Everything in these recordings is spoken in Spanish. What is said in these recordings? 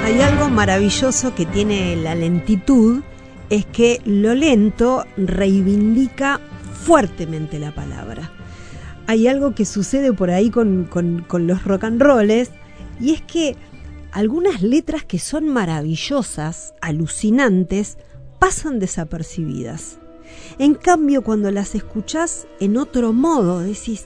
Hay algo maravilloso que tiene la lentitud, es que lo lento reivindica fuertemente la palabra. Hay algo que sucede por ahí con los rock and rolls, y es que algunas letras que son maravillosas, alucinantes, pasan desapercibidas. En cambio, cuando las escuchás en otro modo, decís,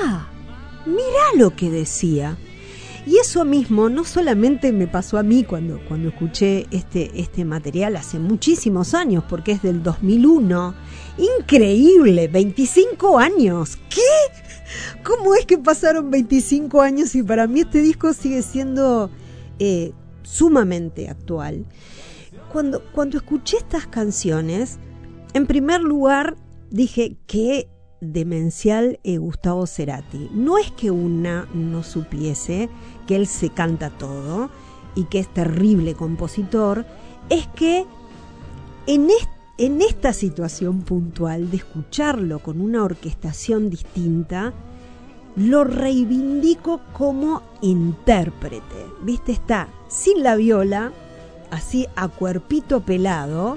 mirá lo que decía. Y eso mismo no solamente me pasó a mí cuando escuché este material hace muchísimos años, porque es del 2001. ¡Increíble! ¡25 años! ¿Qué? ¿Cómo es que pasaron 25 años y para mí este disco sigue siendo sumamente actual? Cuando escuché estas canciones, en primer lugar dije, qué demencial Gustavo Cerati. No es que una no supiese que él se canta todo y que es terrible compositor, es que en esta situación puntual de escucharlo con una orquestación distinta, lo reivindico como intérprete. ¿Viste? Está sin la viola, así a cuerpito pelado,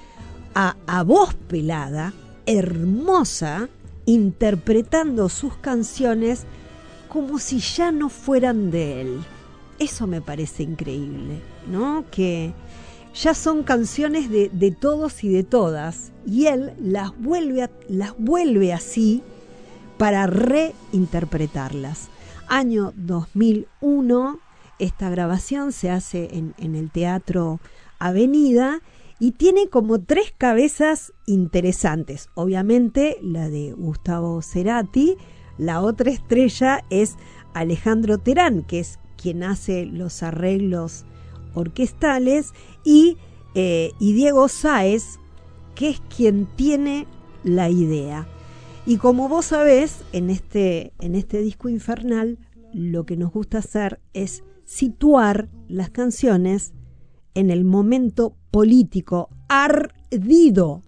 a voz pelada, hermosa, interpretando sus canciones como si ya no fueran de él. Eso me parece increíble, ¿no? Que ya son canciones de todos y de todas, y él las vuelve así para reinterpretarlas. Año 2001, esta grabación se hace en el Teatro Avenida, y tiene como 3 cabezas interesantes. Obviamente la de Gustavo Cerati, la otra estrella es Alejandro Terán, que es quien hace los arreglos orquestales, y Diego Sáez, que es quien tiene la idea. Y como vos sabés, en este disco infernal, lo que nos gusta hacer es situar las canciones en el momento político ardido.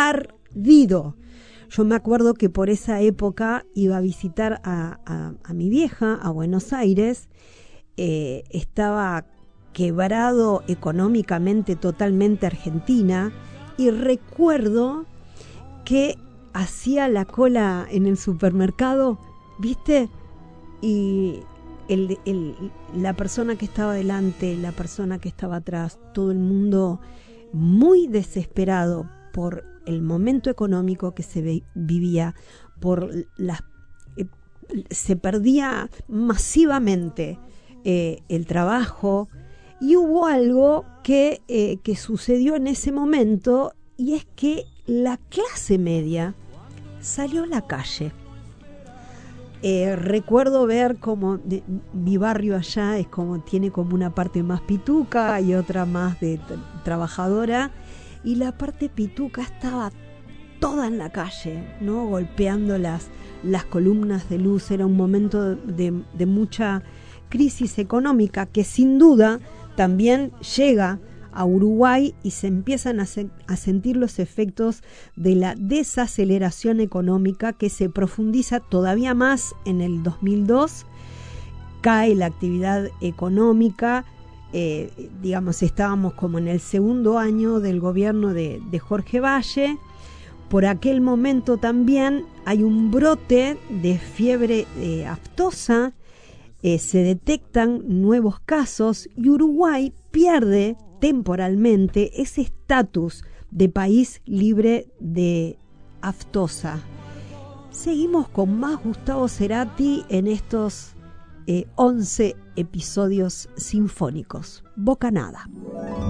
Yo me acuerdo que por esa época iba a visitar a mi vieja a Buenos Aires. Estaba quebrado económicamente totalmente Argentina, y recuerdo que hacía la cola en el supermercado, ¿viste? Y la persona que estaba delante, la persona que estaba atrás, todo el mundo muy desesperado por el momento económico que se vivía, se perdía masivamente el trabajo, y hubo algo que sucedió en ese momento, y es que la clase media salió a la calle. Recuerdo ver como mi barrio allá tiene como una parte más pituca y otra más de trabajadora, y la parte pituca estaba toda en la calle, ¿no? Golpeando las columnas de luz. Era un momento de mucha crisis económica, que sin duda también llega a Uruguay, y se empiezan a sentir los efectos de la desaceleración económica, que se profundiza todavía más en el 2002. Cae la actividad económica, estábamos como en el segundo año del gobierno de Jorge Valle. Por aquel momento también hay un brote de fiebre aftosa, se detectan nuevos casos, y Uruguay pierde temporalmente ese estatus de país libre de aftosa. Seguimos con más Gustavo Cerati en estos 11 episodios sinfónicos. Bocanada.